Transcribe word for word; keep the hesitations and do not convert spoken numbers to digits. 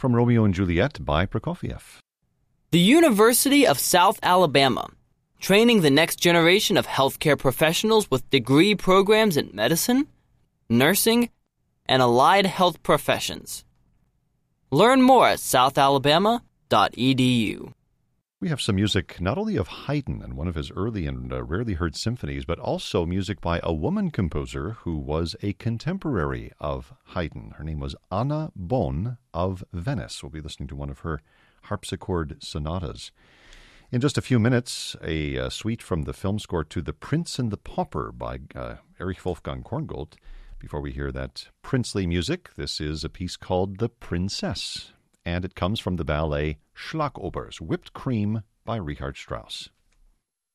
from Romeo and Juliet by Prokofiev. The University of South Alabama, training the next generation of healthcare professionals with degree programs in medicine, nursing, and allied health professions. Learn more at south alabama dot e d u. We have some music not only of Haydn and one of his early and uh, rarely heard symphonies, but also music by a woman composer who was a contemporary of Haydn. Her name was Anna Bonn of Venice. We'll be listening to one of her harpsichord sonatas. In just a few minutes, a uh, suite from the film score to The Prince and the Pauper by uh, Erich Wolfgang Korngold. Before we hear that princely music, this is a piece called The Princess, and it comes from the ballet Schlagobers, Whipped Cream by Richard Strauss.